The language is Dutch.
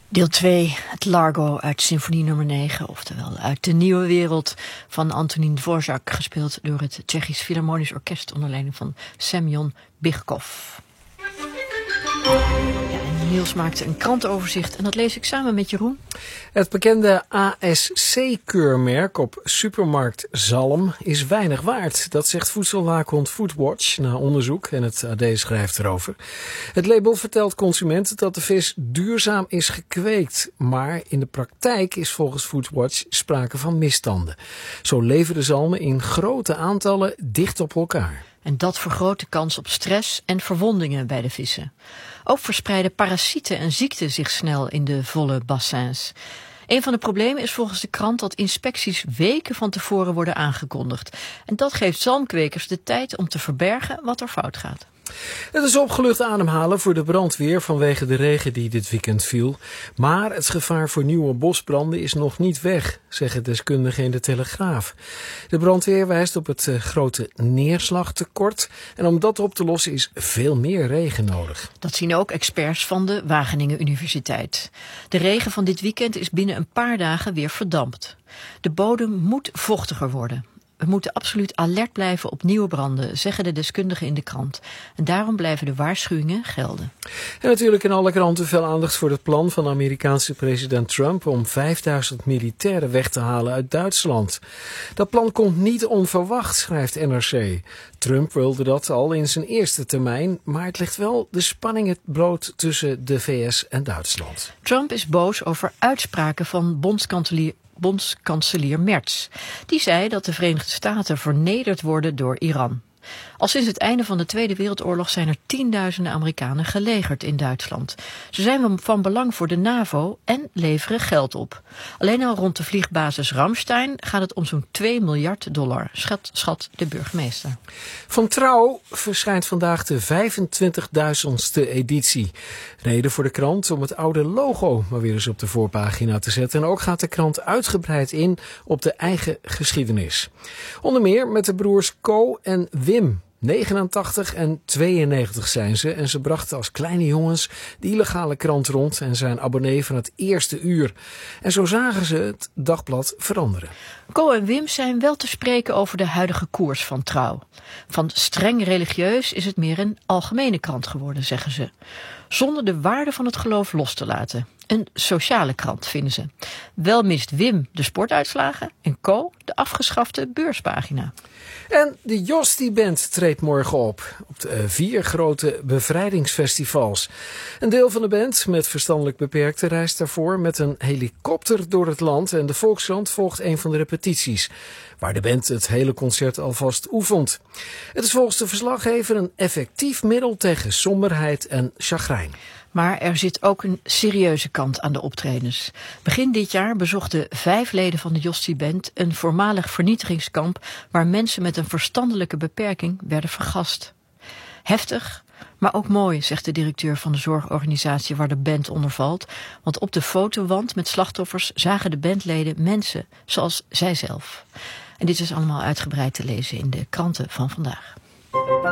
Deel 2, het Largo uit symfonie nummer 9, oftewel uit de nieuwe wereld van Antonín Dvořák, gespeeld door het Tsjechisch Philharmonisch Orkest onder leiding van Semjon Bychkov. Ja, en Niels maakte een krantenoverzicht en dat lees ik samen met Jeroen. Het bekende ASC-keurmerk op supermarkt Zalm is weinig waard. Dat zegt voedselwaakhond Foodwatch na onderzoek en het AD schrijft erover. Het label vertelt consumenten dat de vis duurzaam is gekweekt. Maar in de praktijk is volgens Foodwatch sprake van misstanden. Zo leven de zalmen in grote aantallen dicht op elkaar. En dat vergroot de kans op stress en verwondingen bij de vissen. Ook verspreiden parasieten en ziekten zich snel in de volle bassins. Een van de problemen is volgens de krant dat inspecties weken van tevoren worden aangekondigd. En dat geeft zalmkwekers de tijd om te verbergen wat er fout gaat. Het is opgelucht ademhalen voor de brandweer vanwege de regen die dit weekend viel. Maar het gevaar voor nieuwe bosbranden is nog niet weg, zeggen deskundigen in de Telegraaf. De brandweer wijst op het grote neerslagtekort. En om dat op te lossen is veel meer regen nodig. Dat zien ook experts van de Wageningen Universiteit. De regen van dit weekend is binnen een paar dagen weer verdampt. De bodem moet vochtiger worden. We moeten absoluut alert blijven op nieuwe branden, zeggen de deskundigen in de krant. En daarom blijven de waarschuwingen gelden. En natuurlijk in alle kranten veel aandacht voor het plan van de Amerikaanse president Trump om 5000 militairen weg te halen uit Duitsland. Dat plan komt niet onverwacht, schrijft NRC. Trump wilde dat al in zijn eerste termijn, maar het legt wel de spanningen bloot tussen de VS en Duitsland. Trump is boos over uitspraken van bondskanselier Merz. Die zei dat de Verenigde Staten vernederd worden door Iran. Al sinds het einde van de Tweede Wereldoorlog zijn er tienduizenden Amerikanen gelegerd in Duitsland. Ze zijn van belang voor de NAVO en leveren geld op. Alleen al rond de vliegbasis Ramstein gaat het om zo'n $2 miljard, schat de burgemeester. Van Trouw verschijnt vandaag de 25.000ste editie. Reden voor de krant om het oude logo maar weer eens op de voorpagina te zetten. En ook gaat de krant uitgebreid in op de eigen geschiedenis. Onder meer met de broers Co en Wim. 89 en 92 zijn ze en ze brachten als kleine jongens de illegale krant rond en zijn abonnee van het eerste uur. En zo zagen ze het dagblad veranderen. Co en Wim zijn wel te spreken over de huidige koers van Trouw. Van streng religieus is het meer een algemene krant geworden, zeggen ze. Zonder de waarde van het geloof los te laten. Een sociale krant, vinden ze. Wel mist Wim de sportuitslagen en Co de afgeschafte beurspagina. En de Jostie Band treedt morgen op de 4 grote bevrijdingsfestivals. Een deel van de band met verstandelijk beperkten reist daarvoor met een helikopter door het land. En de Volkskrant volgt een van de repetities, waar de band het hele concert alvast oefent. Het is volgens de verslaggever een effectief middel tegen somberheid en chagrijn. Maar er zit ook een serieuze kant aan de optredens. Begin dit jaar bezochten 5 leden van de Jostie Band een voormalig vernietigingskamp waar mensen met een verstandelijke beperking werden vergast. Heftig, maar ook mooi, zegt de directeur van de zorgorganisatie waar de band onder valt. Want op de fotowand met slachtoffers zagen de bandleden mensen zoals zijzelf. En dit is allemaal uitgebreid te lezen in de kranten van vandaag.